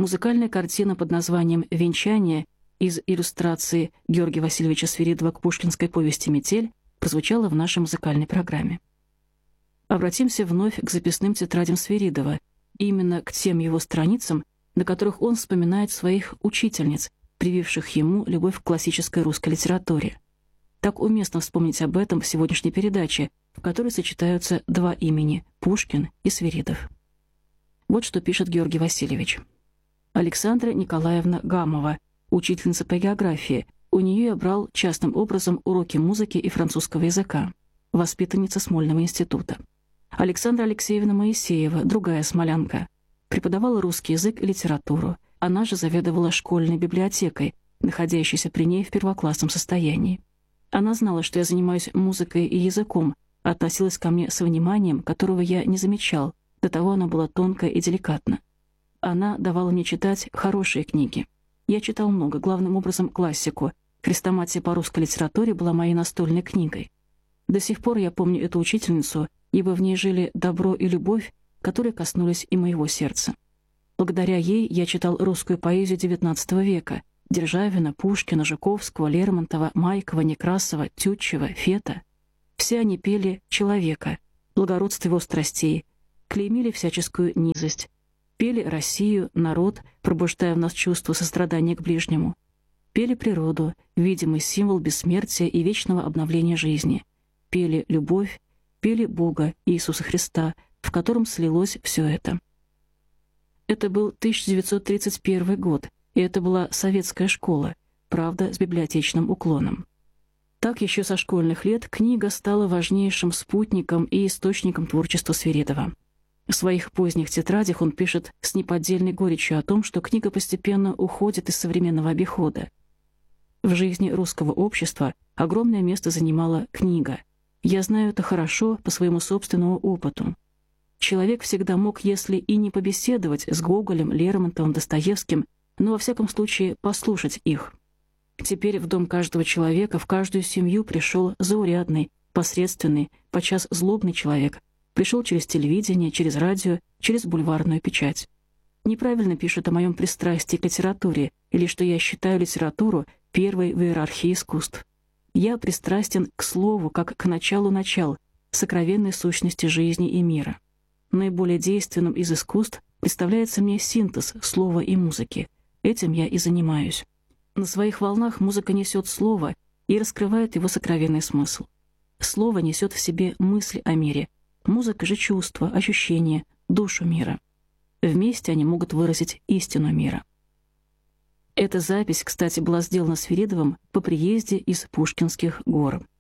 Музыкальная картина под названием «Венчание» из иллюстрации Георгия Васильевича Свиридова к пушкинской повести «Метель» прозвучала в нашей музыкальной программе. Обратимся вновь к записным тетрадям Свиридова, именно к тем его страницам, на которых он вспоминает своих учительниц, прививших ему любовь к классической русской литературе. Так уместно вспомнить об этом в сегодняшней передаче, в которой сочетаются два имени – Пушкин и Свиридов. Вот что пишет Георгий Васильевич. Александра Николаевна Гамова, учительница по географии. У нее я брал частным образом уроки музыки и французского языка. Воспитанница Смольного института. Александра Алексеевна Моисеева, другая смолянка. Преподавала русский язык и литературу. Она же заведовала школьной библиотекой, находящейся при ней в первоклассном состоянии. Она знала, что я занимаюсь музыкой и языком, относилась ко мне с вниманием, которого я не замечал, до того она была тонкая и деликатна. Она давала мне читать хорошие книги. Я читал много, главным образом классику. «Хрестоматия по русской литературе» была моей настольной книгой. До сих пор я помню эту учительницу, ибо в ней жили добро и любовь, которые коснулись и моего сердца. Благодаря ей я читал русскую поэзию XIX века — Державина, Пушкина, Жуковского, Лермонтова, Майкова, Некрасова, Тютчева, Фета. Все они пели человека, благородство его страстей, клеймили всяческую низость, пели Россию, народ, пробуждая в нас чувство сострадания к ближнему, пели природу, видимый символ бессмертия и вечного обновления жизни, пели любовь, пели Бога, Иисуса Христа, в котором слилось все это. Это был 1931 год, и это была советская школа, правда, с библиотечным уклоном. Так еще со школьных лет книга стала важнейшим спутником и источником творчества Свиридова. В своих поздних тетрадях он пишет с неподдельной горечью о том, что книга постепенно уходит из современного обихода. В жизни русского общества огромное место занимала книга. Я знаю это хорошо по своему собственному опыту. Человек всегда мог, если и не побеседовать с Гоголем, Лермонтовым, Достоевским, но во всяком случае послушать их. Теперь в дом каждого человека, в каждую семью пришел заурядный, посредственный, подчас злобный человек, пришел через телевидение, через радио, через бульварную печать. Неправильно пишут о моем пристрастии к литературе или что я считаю литературу первой в иерархии искусств. Я пристрастен к слову, как к началу начал, сокровенной сущности жизни и мира. Наиболее действенным из искусств представляется мне синтез слова и музыки. Этим я и занимаюсь. На своих волнах музыка несет слово и раскрывает его сокровенный смысл. Слово несет в себе мысль о мире, музыка же чувство, ощущение, душу мира. Вместе они могут выразить истину мира. Эта запись, кстати, была сделана Свиридовым по приезде из Пушкинских гор.